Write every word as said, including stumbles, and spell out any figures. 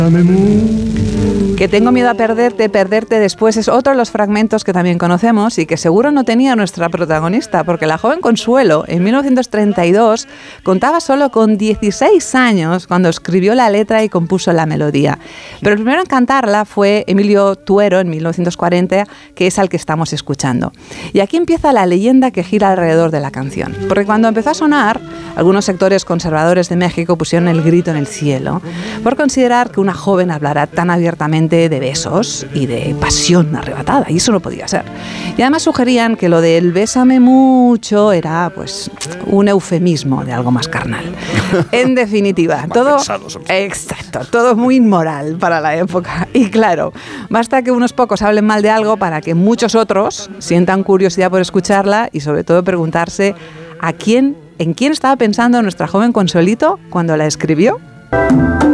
Que tengo miedo a perderte, perderte después es otro de los fragmentos que también conocemos y que seguro no tenía nuestra protagonista, porque la joven Consuelo en mil novecientos treinta y dos contaba solo con dieciséis años cuando escribió la letra y compuso la melodía. Pero el primero en cantarla fue Emilio Tuero en mil novecientos cuarenta, que es al que estamos escuchando. Y aquí empieza la leyenda que gira alrededor de la canción, porque cuando empezó a sonar, algunos sectores conservadores de México pusieron el grito en el cielo por considerar que una joven hablara tan abiertamente de besos y de pasión arrebatada, y eso no podía ser. Y además sugerían que lo del bésame mucho era pues un eufemismo de algo más carnal. En definitiva, todo exacto, todo muy inmoral para la época. Y claro, basta que unos pocos hablen mal de algo para que muchos otros sientan curiosidad por escucharla y sobre todo preguntarse a quién, en quién estaba pensando nuestra joven Consuelito cuando la escribió.